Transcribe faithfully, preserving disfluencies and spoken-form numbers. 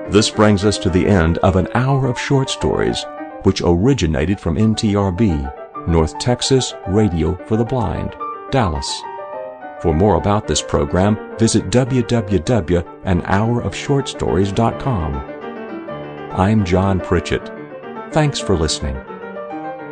This brings us to the end of an hour of short stories, which originated from N T R B, North Texas Radio for the Blind, Dallas. For more about this program, visit w w w dot an hour of short stories dot com. I'm John Pritchett. Thanks for listening.